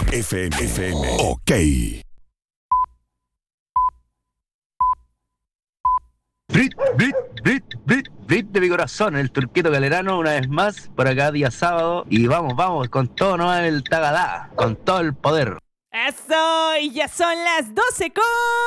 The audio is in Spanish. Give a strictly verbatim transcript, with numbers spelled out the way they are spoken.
F M. F M. Ok. Brit, Brit, Brit, Brit, Brit de mi corazón, el Turquito Galerano una vez más por acá día sábado y vamos, vamos, con todo no el Tagadá, con todo el poder. Eso, y ya son las doce con